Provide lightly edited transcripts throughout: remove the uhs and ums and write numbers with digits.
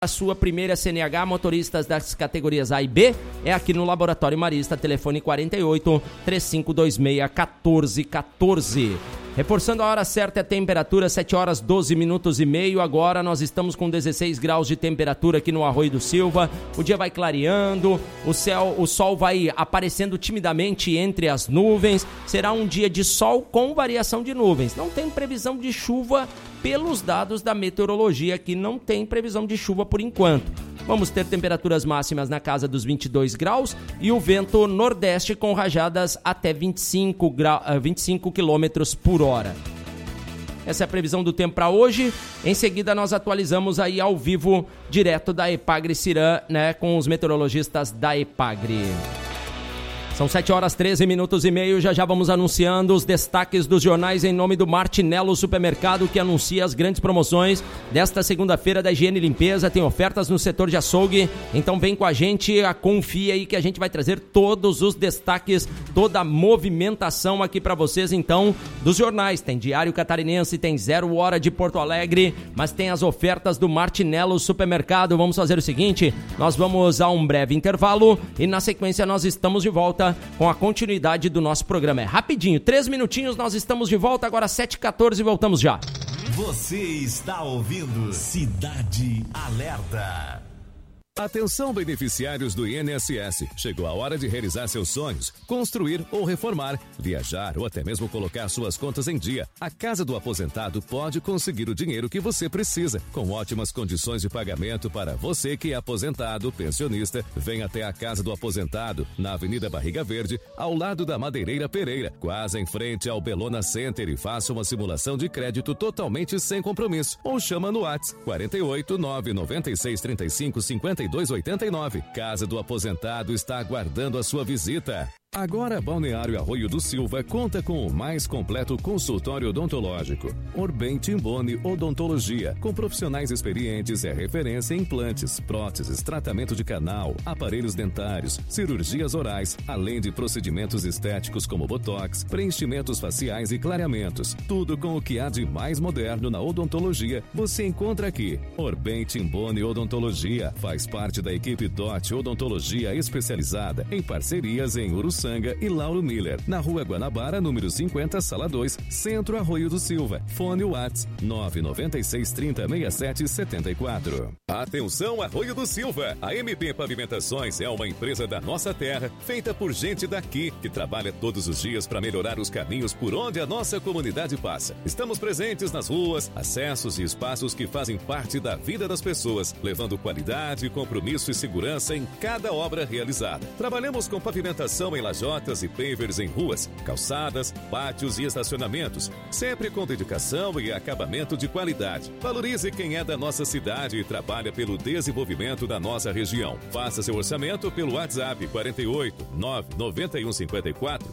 A sua primeira CNH, motoristas das categorias A e B, é aqui no Laboratório Marista, telefone 48 3526 1414. Reforçando a hora certa, a temperatura 7 horas 12 minutos e meio. Agora nós estamos com 16 graus de temperatura aqui no Arroio do Silva. O dia vai clareando, o sol vai aparecendo timidamente entre as nuvens. Será um dia de sol com variação de nuvens. Não tem previsão de chuva pelos dados da meteorologia, que não tem previsão de chuva por enquanto. Vamos ter temperaturas máximas na casa dos 22 graus e o vento nordeste com rajadas até 25 km por hora. Essa é a previsão do tempo para hoje. Em seguida nós atualizamos aí ao vivo, direto da Epagre Cirã, né, com os meteorologistas da Epagre. São 7 horas 13 minutos e meio, já vamos anunciando os destaques dos jornais em nome do Martinello Supermercado, que anuncia as grandes promoções desta segunda-feira da higiene e limpeza. Tem ofertas no setor de açougue, então vem com a gente, confia aí que a gente vai trazer todos os destaques, toda a movimentação aqui para vocês, então, dos jornais. Tem Diário Catarinense, tem 0 Hora de Porto Alegre, mas tem as ofertas do Martinello Supermercado. Vamos fazer o seguinte, nós vamos a um breve intervalo e na sequência nós estamos de volta com a continuidade do nosso programa. É rapidinho, 3 minutinhos, nós estamos de volta, agora 7h14, voltamos já. Você está ouvindo Cidade Alerta. Atenção, beneficiários do INSS. Chegou a hora de realizar seus sonhos, construir ou reformar, viajar ou até mesmo colocar suas contas em dia. A Casa do Aposentado pode conseguir o dinheiro que você precisa, com ótimas condições de pagamento para você que é aposentado, pensionista. Venha até a Casa do Aposentado, na Avenida Barriga Verde, ao lado da Madeireira Pereira, quase em frente ao Belona Center, e faça uma simulação de crédito totalmente sem compromisso. Ou chama no WhatsApp 48 996 35 5289. Casa do Aposentado está aguardando a sua visita. Agora, Balneário Arroio do Silva conta com o mais completo consultório odontológico. Orbem Timboni Odontologia, com profissionais experientes, é referência em implantes, próteses, tratamento de canal, aparelhos dentários, cirurgias orais, além de procedimentos estéticos como botox, preenchimentos faciais e clareamentos. Tudo com o que há de mais moderno na odontologia, você encontra aqui. Orbem Timboni Odontologia faz parte da equipe DOT Odontologia Especializada, em parcerias em Uruçanga e Lauro Miller, na Rua Guanabara, número 50, Sala 2, Centro Arroio do Silva. Fone WhatsApp 996 30 67 74. Atenção, Arroio do Silva! A MP Pavimentações é uma empresa da nossa terra, feita por gente daqui, que trabalha todos os dias para melhorar os caminhos por onde a nossa comunidade passa. Estamos presentes nas ruas, acessos e espaços que fazem parte da vida das pessoas, levando qualidade, compromisso e segurança em cada obra realizada. Trabalhamos com pavimentação em lajotas e pavers em ruas, calçadas, pátios e estacionamentos, sempre com dedicação e acabamento de qualidade. Valorize quem é da nossa cidade e trabalha pelo desenvolvimento da nossa região. Faça seu orçamento pelo WhatsApp 48 991 54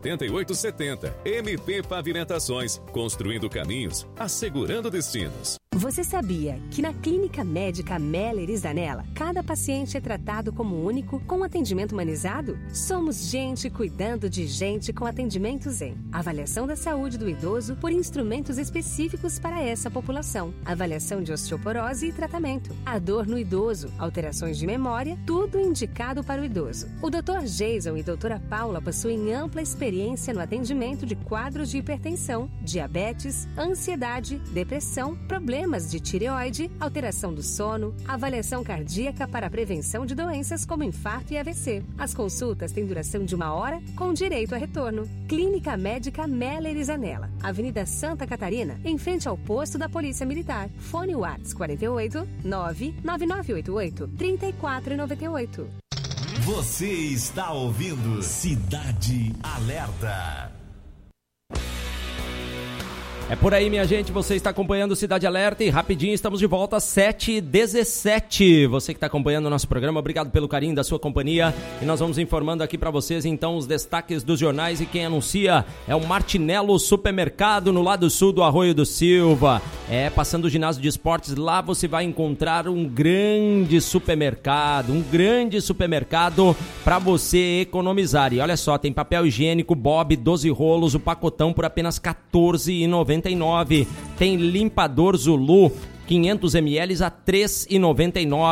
78 70. MP Pavimentações, construindo caminhos, assegurando destinos. Você sabia que na Clínica Médica Meller e Zanella, cada paciente é tratado como único, com atendimento humanizado? Somos gente cuidando de gente, com atendimento Zen. Avaliação da saúde do idoso por instrumentos específicos para essa população. Avaliação de osteoporose e tratamento. A dor no idoso, alterações de memória, tudo indicado para o idoso. O Dr. Jason e Dra. Paula possuem ampla experiência no atendimento de quadros de hipertensão, diabetes, ansiedade, depressão, problemas de tireoide, alteração do sono, avaliação cardíaca para a prevenção de doenças como infarto e AVC. As consultas têm duração de 1 hora, com direito a retorno. Clínica Médica Meller e Zanella, Avenida Santa Catarina, em frente ao posto da Polícia Militar. Fone WhatsApp 48 99988 3498. Você está ouvindo Cidade Alerta. É por aí, minha gente, você está acompanhando Cidade Alerta e rapidinho estamos de volta às 7h17. Você que está acompanhando o nosso programa, obrigado pelo carinho da sua companhia e nós vamos informando aqui para vocês então os destaques dos jornais, e quem anuncia é o Martinello Supermercado no lado sul do Arroio do Silva. Passando o ginásio de esportes, lá você vai encontrar um grande supermercado para você economizar. E olha só, tem papel higiênico Bob 12 rolos, o pacotão por apenas R$14,99. Tem limpador Zulu 500 ml a R$ 3,99.